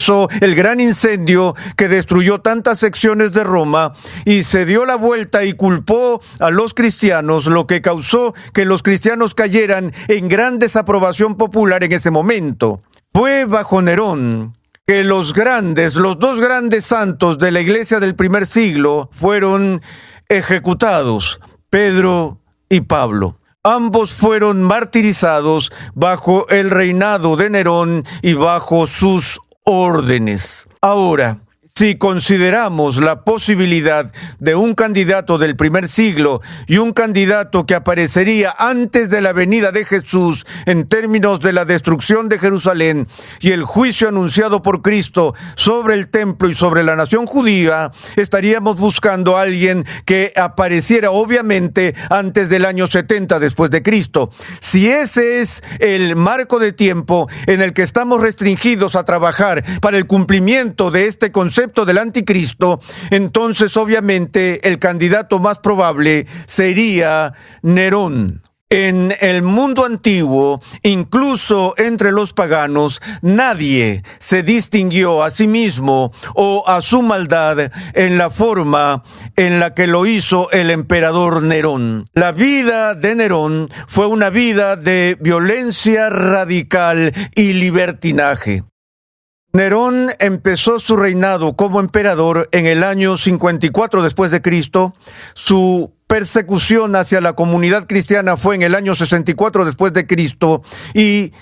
el gran incendio que destruyó tantas secciones de Roma y se dio la vuelta y culpó a los cristianos, lo que causó que los cristianos cayeran en gran desaprobación popular en ese momento. Fue bajo Nerón que los dos grandes santos de la iglesia del primer siglo fueron ejecutados, Pedro y Pablo. Ambos fueron martirizados bajo el reinado de Nerón y bajo sus órdenes. Ahora, si consideramos la posibilidad de un candidato del primer siglo y un candidato que aparecería antes de la venida de Jesús en términos de la destrucción de Jerusalén y el juicio anunciado por Cristo sobre el templo y sobre la nación judía, estaríamos buscando a alguien que apareciera obviamente antes del año 70 después de Cristo. Si ese es el marco de tiempo en el que estamos restringidos a trabajar para el cumplimiento de este concepto del anticristo, entonces obviamente el candidato más probable sería Nerón. En el mundo antiguo, incluso entre los paganos, nadie se distinguió a sí mismo o a su maldad en la forma en la que lo hizo el emperador Nerón. La vida de Nerón fue una vida de violencia radical y libertinaje. Nerón empezó su reinado como emperador en el año 54 después de Cristo. Su persecución hacia la comunidad cristiana fue en el año 64 después de Cristo y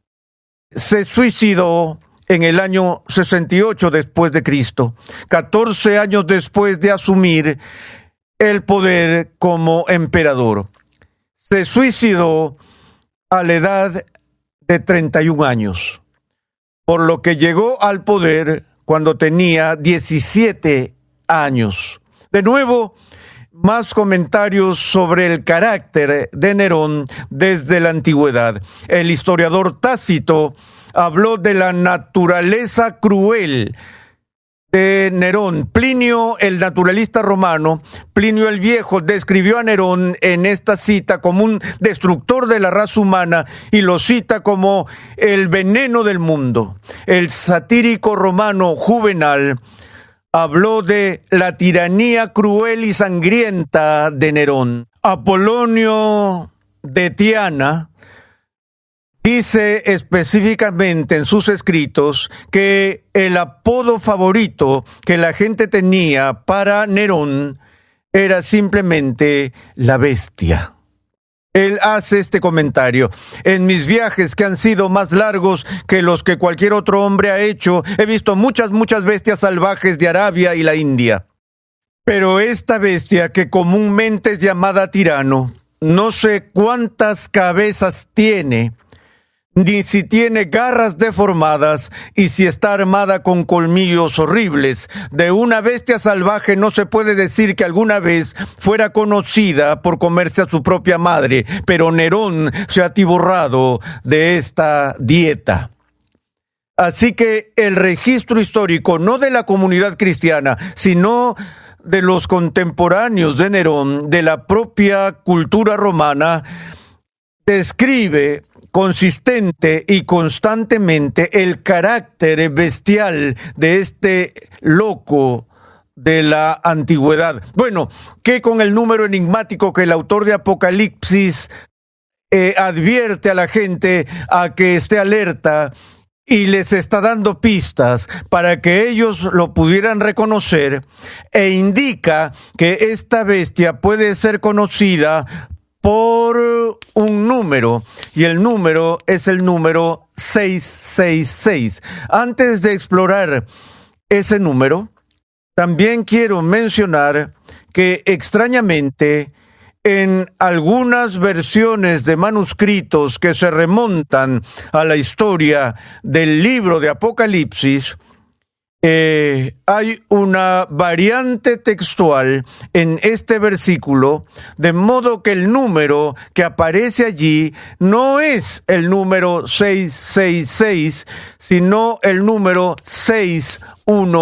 se suicidó en el año 68 después de Cristo, 14 años después de asumir el poder como emperador. Se suicidó a la edad de 31 años. Por lo que llegó al poder cuando tenía 17 años. De nuevo, más comentarios sobre el carácter de Nerón desde la antigüedad. El historiador Tácito habló de la naturaleza cruel de Nerón. Plinio, el naturalista romano, Plinio el Viejo, describió a Nerón en esta cita como un destructor de la raza humana y lo cita como el veneno del mundo. El satírico romano Juvenal habló de la tiranía cruel y sangrienta de Nerón. Apolonio de Tiana dice específicamente en sus escritos que el apodo favorito que la gente tenía para Nerón era simplemente la bestia. Él hace este comentario: en mis viajes, que han sido más largos que los que cualquier otro hombre ha hecho, he visto muchas bestias salvajes de Arabia y la India. Pero esta bestia, que comúnmente es llamada tirano, no sé cuántas cabezas tiene, ni si tiene garras deformadas y si está armada con colmillos horribles. De una bestia salvaje no se puede decir que alguna vez fuera conocida por comerse a su propia madre, pero Nerón se ha atiborrado de esta dieta. Así que el registro histórico, no de la comunidad cristiana, sino de los contemporáneos de Nerón, de la propia cultura romana, describe consistente y constantemente el carácter bestial de este loco de la antigüedad. Bueno, que con el número enigmático que el autor de Apocalipsis advierte a la gente a que esté alerta y les está dando pistas para que ellos lo pudieran reconocer, e indica que esta bestia puede ser conocida por un número, y el número es el número 666. Antes de explorar ese número, también quiero mencionar que extrañamente en algunas versiones de manuscritos que se remontan a la historia del libro de Apocalipsis, hay una variante textual en este versículo, de modo que el número que aparece allí no es el número 666, sino el número 616.